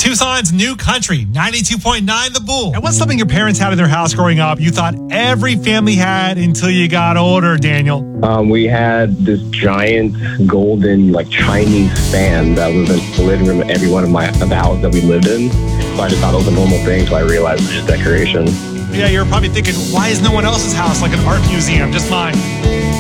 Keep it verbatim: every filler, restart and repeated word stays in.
Tucson's New Country, ninety-two point nine The Bull. And what's something your parents had in their house growing up you thought every family had until you got older, Daniel? Um, we had this giant golden, like, Chinese fan that was in the living room of every one of my of the house that we lived in. So I just thought it was a normal thing, so I realized it was just decoration. Yeah, you're probably thinking, why is no one else's house like an art museum, just mine?